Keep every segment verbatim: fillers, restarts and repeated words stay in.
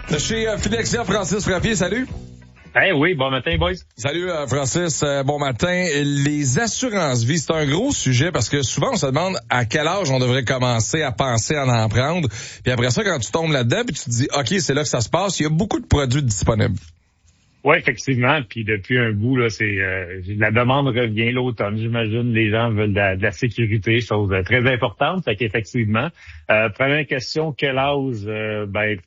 Chez euh, Finexia, Francis Frappier, salut. Eh hey, oui, bon matin, boys. Salut, euh, Francis, euh, bon matin. Les assurances-vie, c'est un gros sujet parce que souvent, on se demande à quel âge on devrait commencer à penser à en prendre. Puis après ça, quand tu tombes là-dedans, puis tu te dis, OK, c'est là que ça se passe, il y a beaucoup de produits disponibles. Oui, effectivement. Puis depuis un bout, là, c'est euh, la demande revient l'automne. J'imagine les gens veulent de la, de la sécurité, chose très importante. Fait qu'effectivement, euh, première question, quel âge? Euh, ben,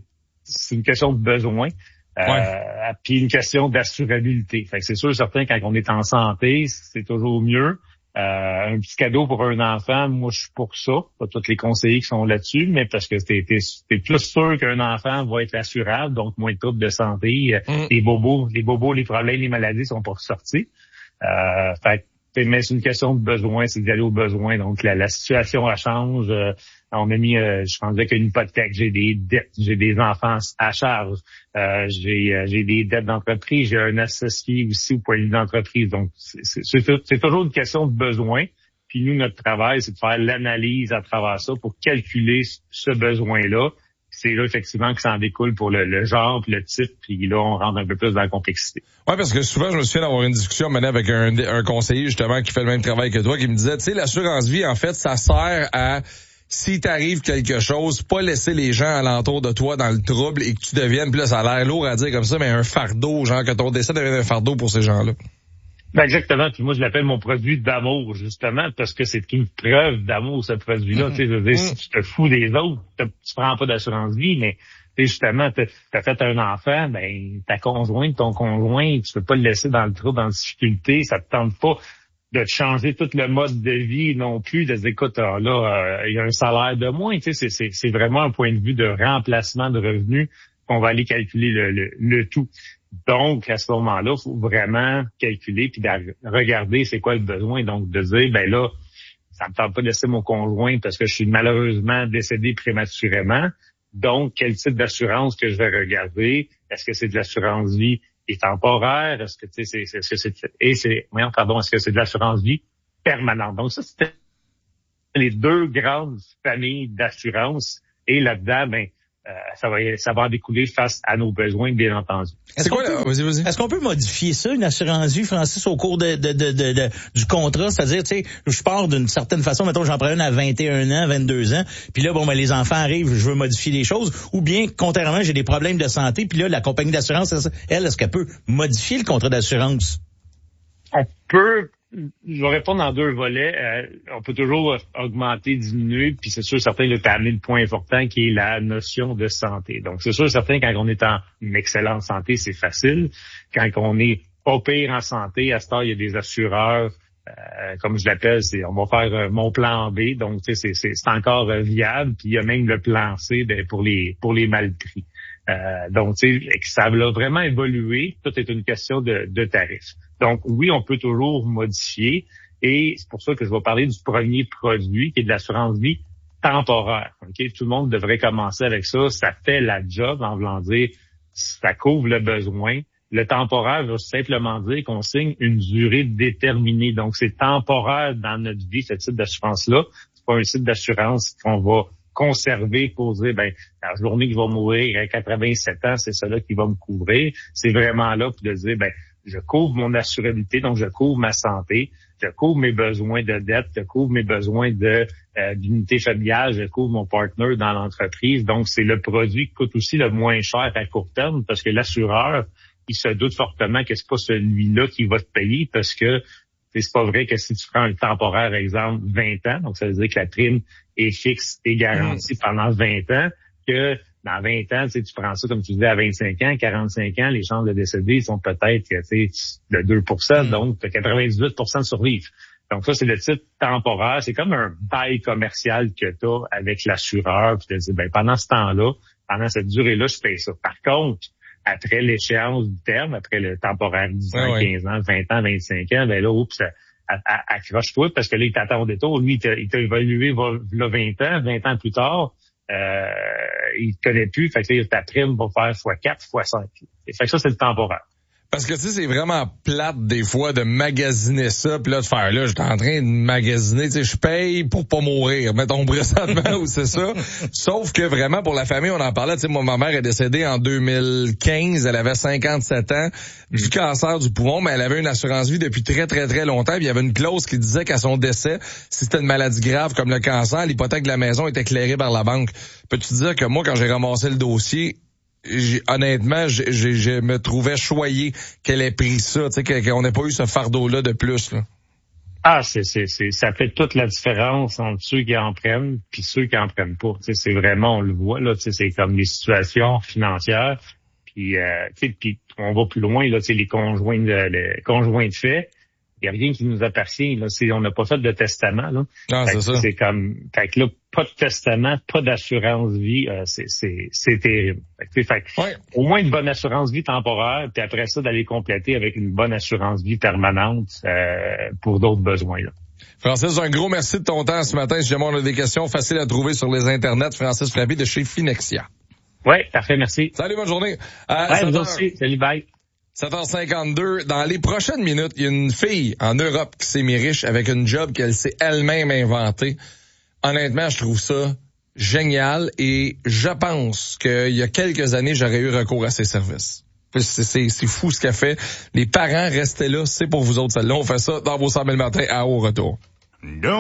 c'est une question de besoin. Euh, ouais. Puis une question d'assurabilité. Fait que c'est sûr, certain, quand on est en santé, c'est toujours mieux. Euh, un petit cadeau pour un enfant, moi je suis pour ça. Pas tous les conseillers qui sont là-dessus, mais parce que t'es, t'es, t'es plus sûr qu'un enfant va être assurable, donc moins de troubles de santé. Mm. Les bobos, les bobos, les problèmes, les maladies sont pas ressortis. Euh, fait mais c'est une question de besoin, c'est d'y aller au besoin. Donc la, la situation elle change. Euh, on a mis, euh, je pensais qu'une hypothèque, j'ai des dettes, j'ai des enfants à charge, euh, j'ai euh, j'ai des dettes d'entreprise, j'ai un associé aussi au point de vue d'entreprise. Donc c'est, c'est, c'est, c'est toujours une question de besoin. Puis nous, notre travail, c'est de faire l'analyse à travers ça pour calculer ce besoin-là. C'est là, effectivement, que ça en découle pour le, le genre, puis le type, puis là, on rentre un peu plus dans la complexité. Oui, parce que souvent, je me souviens d'avoir une discussion menée avec un, un conseiller, justement, qui fait le même travail que toi, qui me disait, tu sais, l'assurance-vie, en fait, ça sert à, si t'arrive quelque chose, pas laisser les gens alentour de toi dans le trouble et que tu deviennes, puis là, ça a l'air lourd à dire comme ça, mais un fardeau, genre, que ton décès devienne un fardeau pour ces gens-là. Ben exactement. Puis moi, je l'appelle mon produit d'amour, justement, parce que c'est une preuve d'amour, ce produit-là. Mm-hmm. Tu sais, je veux dire, si tu te fous des autres, tu prends pas d'assurance vie, mais tu sais, justement, t'as, t'as fait un enfant, ben ta conjointe, ton conjoint, tu peux pas le laisser dans le trou, dans la difficulté, ça te tente pas de te changer tout le mode de vie non plus, de dire, écoute, là, euh, il y a un salaire de moins. Tu sais, c'est, c'est, c'est vraiment un point de vue de remplacement de revenus qu'on va aller calculer le, le, le tout. Donc, à ce moment-là, il faut vraiment calculer puis regarder c'est quoi le besoin. Donc, de dire, ben là, ça me tente pas de laisser mon conjoint parce que je suis malheureusement décédé prématurément. Donc, quel type d'assurance que je vais regarder? Est-ce que c'est de l'assurance vie et temporaire? Est-ce que, tu sais, c'est, c'est, est-ce que c'est, et c'est, voyons, pardon, est-ce que c'est de l'assurance vie permanente? Donc, ça, c'était les deux grandes familles d'assurance. Et là-dedans, ben, Euh, ça va ça va en découler face à nos besoins, bien entendu. Est-ce qu'on, peut, vas-y, vas-y. Est-ce qu'on peut modifier ça, une assurance vie, Francis, au cours de, de, de, de, de du contrat? C'est-à-dire, tu sais, je pars d'une certaine façon, mettons, j'en prends une à vingt et un ans, vingt-deux ans, puis là, bon, ben, les enfants arrivent, je veux modifier les choses, ou bien, contrairement, j'ai des problèmes de santé, puis là, la compagnie d'assurance, elle, est-ce qu'elle peut modifier le contrat d'assurance? On peut... Je vais répondre en deux volets. Euh, on peut toujours augmenter, diminuer, puis c'est sûr certain que tu as amené le point important qui est la notion de santé. Donc, c'est sûr certain quand on est en excellente santé, c'est facile. Quand on est pas pire en santé, à ce temps, il y a des assureurs, euh, comme je l'appelle, c'est on va faire euh, mon plan B. Donc, tu sais, c'est, c'est, c'est encore euh, viable. Puis il y a même le plan C ben, pour les pour les mal pris. Euh, donc, tu sais, ça va vraiment évoluer. Tout est une question de, de tarifs. Donc, oui, on peut toujours modifier. Et c'est pour ça que je vais parler du premier produit, qui est de l'assurance vie temporaire. Okay? Tout le monde devrait commencer avec ça. Ça fait la job, en voulant dire, ça couvre le besoin. Le temporaire veut simplement dire qu'on signe une durée déterminée. Donc, c'est temporaire dans notre vie, ce type d'assurance-là. C'est pas un type d'assurance qu'on va conserver pour dire, ben, la journée que je vais mourir à quatre-vingt-sept ans, c'est cela qui va me couvrir. C'est vraiment là pour de dire, ben, je couvre mon assurabilité, donc je couvre ma santé, je couvre mes besoins de dette, je couvre mes besoins de euh, d'unité familiale, je couvre mon partner dans l'entreprise. Donc, c'est le produit qui coûte aussi le moins cher à court terme parce que l'assureur, il se doute fortement que c'est pas celui-là qui va te payer parce que c'est pas vrai que si tu prends un temporaire, exemple, vingt ans, donc ça veut dire que la prime est fixe et garantie mmh. pendant vingt ans, que dans vingt ans, tu sais, tu prends ça, comme tu disais, à vingt-cinq ans, quarante-cinq ans, les chances de décéder sont peut-être, tu sais, de deux pour cent, mmh. donc tu as quatre-vingt-dix-huit pour cent de survivre. Donc ça, c'est le titre temporaire. C'est comme un bail commercial que tu as avec l'assureur. Puis tu te dis, ben, pendant ce temps-là, pendant cette durée-là, je paye ça. Par contre, après l'échéance du terme, après le temporaire dix ans, ouais, quinze ans, vingt ans, vingt-cinq ans, ben là, oups, accroche-toi parce que là, il t'attend au détour. Lui, il t'a, il t'a évalué là vingt ans, vingt ans plus tard, euh, il te connaît plus, fait que là, ta prime va faire fois quatre, fois cinq. Fait que ça, c'est le temporaire. Parce que tu sais, c'est vraiment plate des fois de magasiner ça, puis là de faire là, j'étais en train de magasiner, tu sais, je paye pour pas mourir, mettons présentement ou c'est ça. Sauf que vraiment pour la famille, on en parlait, tu sais, moi ma mère est décédée en deux mille quinze, elle avait cinquante-sept ans, du cancer du poumon, mais elle avait une assurance vie depuis très très très longtemps, puis il y avait une clause qui disait qu'à son décès, si c'était une maladie grave comme le cancer, l'hypothèque de la maison était éclairée par la banque. Peux-tu dire que moi quand j'ai ramassé le dossier, J'ai, honnêtement, j'ai, j'ai, je me trouvais choyé qu'elle ait pris ça, tu sais, qu'on n'ait pas eu ce fardeau-là de plus, là. Ah, c'est, c'est, c'est, ça fait toute la différence entre ceux qui en prennent puis ceux qui en prennent pas. Tu sais, c'est vraiment, on le voit, là, tu sais, c'est comme les situations financières. Puis, euh, tu sais, puis on va plus loin, là, tu sais, les conjoints de, les conjoints de fait. Il n'y a rien qui nous appartient, là. C'est, on n'a pas fait de testament, là. Ah, c'est ça. C'est comme, fait que là, pas de testament, pas d'assurance vie, euh, c'est, c'est, c'est terrible. Fait que, fait que, ouais. Au moins une bonne assurance vie temporaire, puis après ça, d'aller compléter avec une bonne assurance vie permanente, euh, pour d'autres besoins, là. Francis, un gros merci de ton temps ce matin. Si jamais on a des questions faciles à trouver sur les internets, Francis Frappé de chez Finexia. Oui, parfait, merci. Salut, bonne journée. Euh, ouais, vous aussi. Salut, bye. sept heures cinquante-deux. Dans les prochaines minutes, il y a une fille en Europe qui s'est mis riche avec une job qu'elle s'est elle-même inventée. Honnêtement, je trouve ça génial et je pense qu'il y a quelques années, j'aurais eu recours à ses services. C'est, c'est, c'est fou ce qu'elle fait. Les parents, restez là, c'est pour vous autres celle-là. On fait ça dans vos cent mille matins à Au Retour.